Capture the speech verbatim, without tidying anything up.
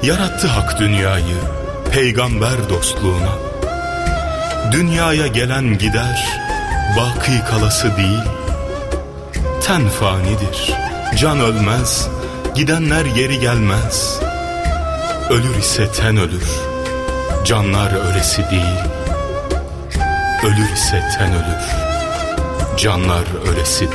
Yarattı hak dünyayı peygamber dostluğuna. Dünyaya gelen gider, baki kalası değil. Ten fanidir, can ölmez, gidenler geri gelmez. Ölür ise ten ölür, canlar ölesi değil. Ölür ise ten ölür, canlar ölesi değil.